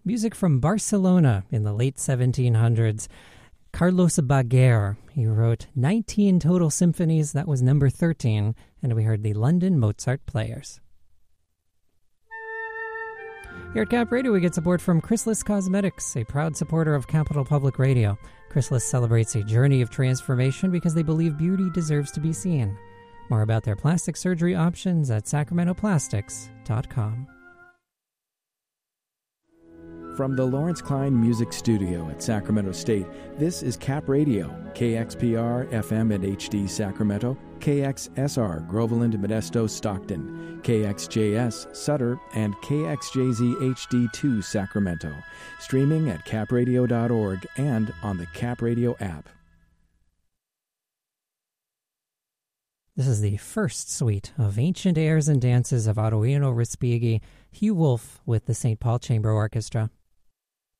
Music from Barcelona in the late 1700s. Carlos Baguer, he wrote 19 total symphonies. That was number 13. And we heard the London Mozart Players. Here at Cap Radio, we get support from Chrysalis Cosmetics, a proud supporter of Capital Public Radio. Chrysalis celebrates a journey of transformation because they believe beauty deserves to be seen. More about their plastic surgery options at sacramentoplastics.com. From the Lawrence Klein Music Studio at Sacramento State, this is Cap Radio, KXPR FM and HD Sacramento, KXSR Groveland, Modesto, Stockton, KXJS Sutter, and KXJZ HD2 Sacramento. Streaming at capradio.org and on the Cap Radio app. This is the first suite of Ancient Airs and Dances of Ottavino Respighi, Hugh Wolf with the St. Paul Chamber Orchestra.